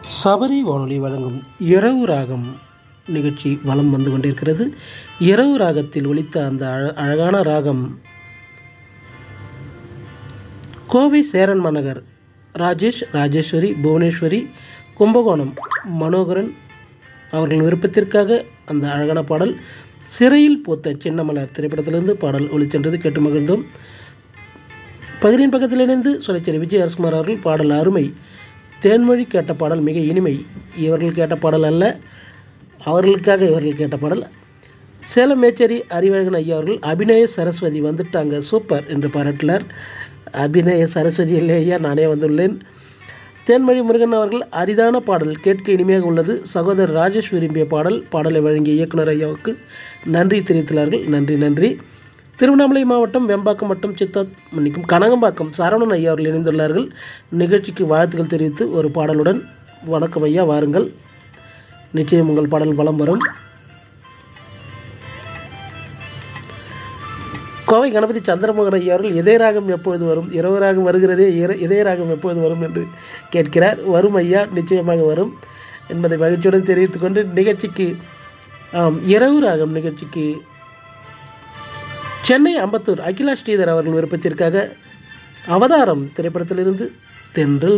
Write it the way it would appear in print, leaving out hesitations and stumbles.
சபரி வானொலி வழங்கும் இரவு ராகம் நிகழ்ச்சி வலம் வந்து கொண்டிருக்கிறது. இரவு ராகத்தில் ஒலித்த அந்த அழகான ராகம் கோவை சேரன் மாநகர் ராஜேஷ், ராஜேஸ்வரி, புவனேஸ்வரி, கும்பகோணம் மனோகரன் அவர்களின் விருப்பத்திற்காக அந்த அழகான பாடல் சிறையில் பூத்த சின்னமலர் திரைப்படத்திலிருந்து பாடல் ஒலிச்சென்றது. கேட்டு மகிழ்ந்தோம். பகிரின் பக்கத்தில் இணைந்து சொலைச்சேரி விஜய் அரசுகுமார் அவர்கள் பாடல் அருமை, தேன்மொழி கேட்ட பாடல் மிக இனிமை, இவர்கள் கேட்ட பாடல் அல்ல, அவர்களுக்காக இவர்கள் கேட்ட பாடல். சேலம் மேச்சேரி அறிவழகன் ஐயா அவர்கள் அபிநய சரஸ்வதி வந்துட்டாங்க சூப்பர் என்று பாராட்டினார். அபிநய சரஸ்வதி இல்லை ஐயா, நானே வந்துள்ளேன். தேன்மொழி முருகன் அவர்கள் அரிதான பாடல் கேட்க இனிமையாக உள்ளது, சகோதரர் ராஜேஷ் விரும்பிய பாடல், பாடலை வழங்கிய இயக்குனர் ஐயாவுக்கு நன்றி தெரிவித்துள்ளார்கள். நன்றி நன்றி. திருவண்ணாமலை மாவட்டம் வெம்பாக்கம் மற்றும் கனகம்பாக்கம் சரவணன் ஐயா அவர்கள் இணைந்துள்ளார்கள். நிகழ்ச்சிக்கு வாழ்த்துக்கள் தெரிவித்து ஒரு பாடலுடன் வணக்கம் ஐயா, வாருங்கள், நிச்சயம் உங்கள் பாடல் வலம் வரும். கோவை கணபதி சந்திரமோகன் ஐயா அவர்கள் இதய ராகம் எப்பொழுது வரும், இரவு ராகம் வருகிறதே, இதய ராகம் எப்பொழுது வரும் என்று கேட்கிறார். வரும் ஐயா, நிச்சயமாக வரும் என்பதை மகிழ்ச்சியுடன் தெரிவித்துக்கொண்டு நிகழ்ச்சிக்கு இரவு ராகம் நிகழ்ச்சிக்கு சென்னை அம்பத்தூர் அகிலா ஸ்ரீதர் அவர்கள் விருப்பத்திற்காக அவதாரம் திரைப்படத்திலிருந்து தென்றல்